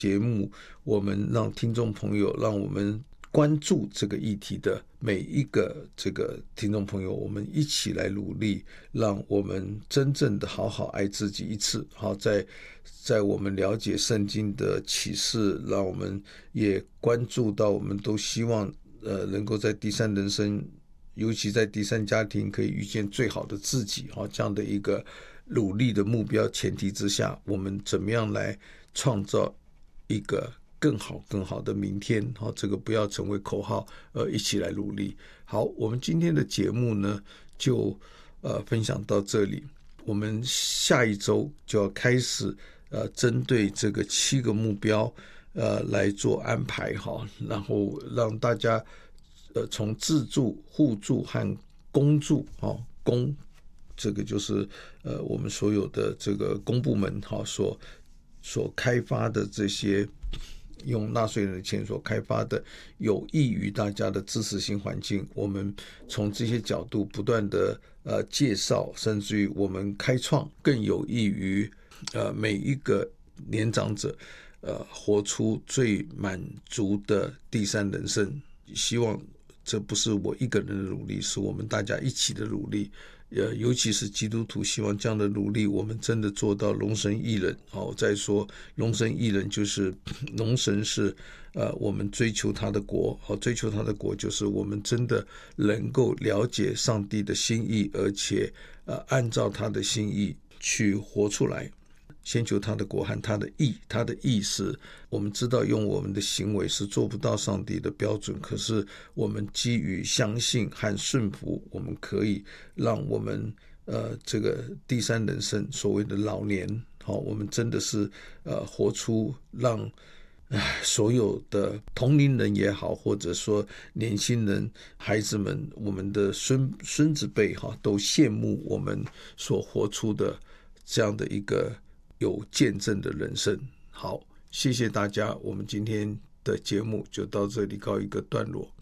节目，我们让听众朋友，让我们关注这个议题的每一个这个听众朋友，我们一起来努力，让我们真正的好好爱自己一次。好，在我们了解圣经的启示，让我们也关注到，我们都希望能够在第三人生，尤其在第三家庭可以遇见最好的自己。这样的一个努力的目标前提之下，我们怎么样来创造一个更好的明天。这个不要成为口号，一起来努力。好，我们今天的节目呢就分享到这里，我们下一周就要开始针对这个7个目标来做安排。然后让大家从自助、互助和公助，公这个就是我们所有的这个公部门所开发的这些用纳税人的钱所开发的有益于大家的知识型环境，我们从这些角度不断的介绍，甚至于我们开创更有益于每一个年长者活出最满足的第三人生。希望这不是我一个人的努力，是我们大家一起的努力。尤其是基督徒，希望这样的努力我们真的做到龙神益人。再说龙神益人就是龙神是我们追求他的国，追求他的国就是我们真的能够了解上帝的心意，而且按照他的心意去活出来。先求他的国和他的义，他的义是我们知道用我们的行为是做不到上帝的标准，可是我们基于相信和顺服，我们可以让我们这个第三人生所谓的老年，我们真的是活出让所有的同龄人也好，或者说年轻人孩子们，我们的孙子辈都羡慕我们所活出的这样的一个有见证的人生。好，谢谢大家，我们今天的节目就到这里告一个段落。